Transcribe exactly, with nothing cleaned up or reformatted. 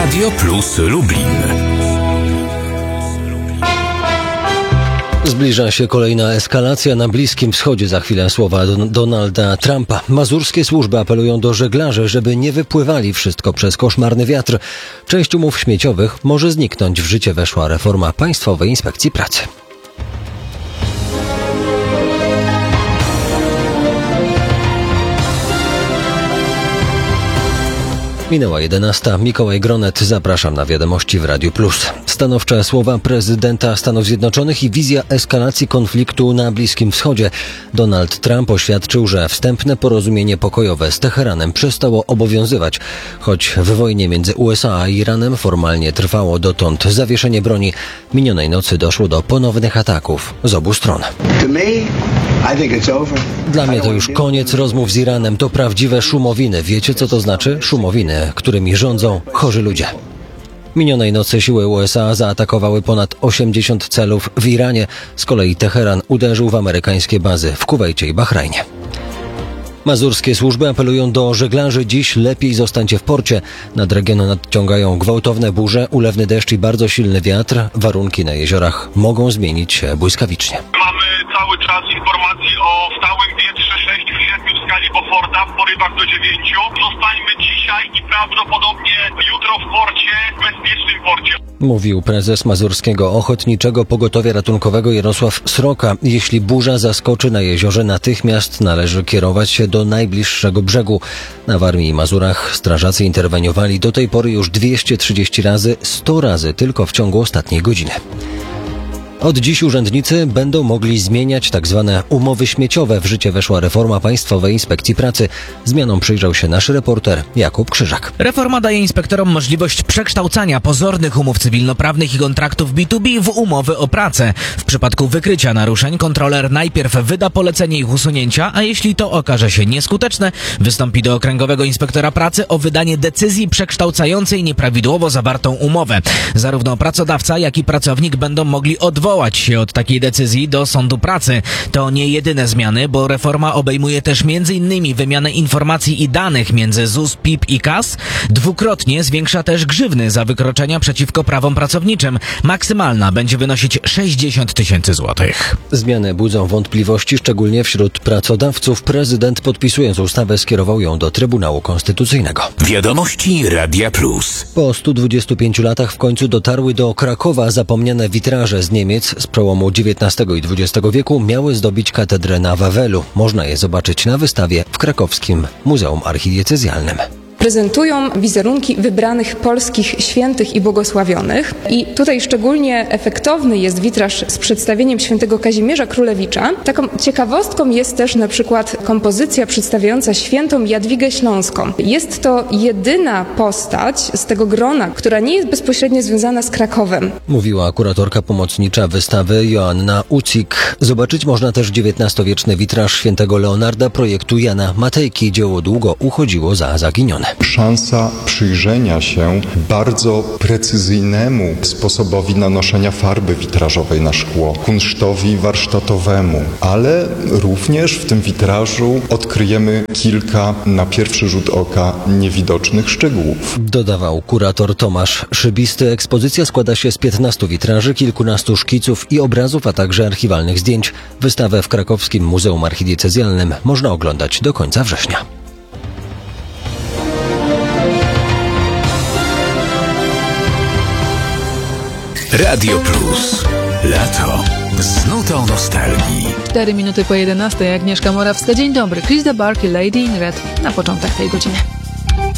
Radio Plus Lublin. Zbliża się kolejna eskalacja na Bliskim Wschodzie. Za chwilę słowa Don- Donalda Trumpa. Mazurskie służby apelują do żeglarzy, żeby nie wypływali, wszystko przez koszmarny wiatr. Część umów śmieciowych może zniknąć. W życie weszła reforma Państwowej Inspekcji Pracy. Minęła jedenasta. Mikołaj Gronet, zapraszam na wiadomości w Radiu Plus. Stanowcze słowa prezydenta Stanów Zjednoczonych i wizja eskalacji konfliktu na Bliskim Wschodzie. Donald Trump oświadczył, że wstępne porozumienie pokojowe z Teheranem przestało obowiązywać. Choć w wojnie między U S A a Iranem formalnie trwało dotąd zawieszenie broni, minionej nocy doszło do ponownych ataków z obu stron. Dla mnie to już koniec rozmów z Iranem. To prawdziwe szumowiny. Wiecie, co to znaczy? Szumowiny, którymi rządzą chorzy ludzie. Minionej nocy siły U S A zaatakowały ponad osiemdziesiąt celów w Iranie. Z kolei Teheran uderzył w amerykańskie bazy w Kuwejcie i Bahrajnie. Mazurskie służby apelują do żeglarzy: dziś lepiej zostańcie w porcie. Nad regionem nadciągają gwałtowne burze, ulewny deszcz i bardzo silny wiatr. Warunki na jeziorach mogą zmienić się błyskawicznie. Mamy cały czas informacji o stałym wietrze sześć siedem w skali Beauforta, w porywach do dziewięciu. Zostańmy dzisiaj i prawdopodobnie jutro w porcie, w bezpiecznym porcie. Mówił prezes Mazurskiego Ochotniczego Pogotowia Ratunkowego Jarosław Sroka. Jeśli burza zaskoczy na jeziorze, natychmiast należy kierować się do najbliższego brzegu. Na Warmii i Mazurach strażacy interweniowali do tej pory już dwieście trzydzieści razy, sto razy tylko w ciągu ostatniej godziny. Od dziś urzędnicy będą mogli zmieniać tak zwane umowy śmieciowe. W życie weszła reforma Państwowej Inspekcji Pracy. Zmianom przyjrzał się nasz reporter Jakub Krzyżak. Reforma daje inspektorom możliwość przekształcania pozornych umów cywilnoprawnych i kontraktów B dwa B w umowy o pracę. W przypadku wykrycia naruszeń kontroler najpierw wyda polecenie ich usunięcia, a jeśli to okaże się nieskuteczne, wystąpi do Okręgowego Inspektora Pracy o wydanie decyzji przekształcającej nieprawidłowo zawartą umowę. Zarówno pracodawca, jak i pracownik będą mogli odwołać się od takiej decyzji do Sądu Pracy. To nie jedyne zmiany, bo reforma obejmuje też między innymi wymianę informacji i danych między Z U S, P I P i K A S. Dwukrotnie zwiększa też grzywny za wykroczenia przeciwko prawom pracowniczym. Maksymalna będzie wynosić sześćdziesiąt tysięcy złotych. Zmiany budzą wątpliwości, szczególnie wśród pracodawców. Prezydent, podpisując ustawę, skierował ją do Trybunału Konstytucyjnego. Wiadomości Radia Plus. Po stu dwudziestu pięciu latach w końcu dotarły do Krakowa zapomniane witraże z Niemiec z przełomu dziewiętnastego i dwudziestego wieku. Miały zdobić katedrę na Wawelu. Można je zobaczyć na wystawie w krakowskim Muzeum Archidiecezjalnym. Prezentują wizerunki wybranych polskich świętych i błogosławionych. I tutaj szczególnie efektowny jest witraż z przedstawieniem świętego Kazimierza Królewicza. Taką ciekawostką jest też na przykład kompozycja przedstawiająca świętą Jadwigę Śląską. Jest to jedyna postać z tego grona, która nie jest bezpośrednio związana z Krakowem. Mówiła kuratorka pomocnicza wystawy Joanna Ucik. Zobaczyć można też dziewiętnastowieczny witraż świętego Leonarda projektu Jana Matejki. Dzieło długo uchodziło za zaginione. Szansa przyjrzenia się bardzo precyzyjnemu sposobowi nanoszenia farby witrażowej na szkło, kunsztowi warsztatowemu, ale również w tym witrażu odkryjemy kilka na pierwszy rzut oka niewidocznych szczegółów. Dodawał kurator Tomasz Szybisty. Ekspozycja składa się z piętnastu witraży, kilkunastu szkiców i obrazów, a także archiwalnych zdjęć. Wystawę w krakowskim Muzeum Archidiecezjalnym można oglądać do końca września. Radio Plus. Lato z nutą nostalgii. cztery minuty po jedenastej. Agnieszka Morawska. Dzień dobry. Chris de Bark i Lady in Red na początek tej godziny.